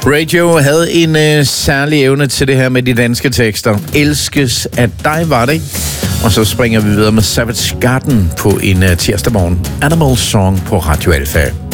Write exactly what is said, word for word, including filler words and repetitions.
Radio havde en øh, særlig evne til det her med de danske tekster. Elskes af dig, var det. Og så springer vi videre med Savage Garden på en øh, tirsdag morgen. Animal Song på Radio Alpha.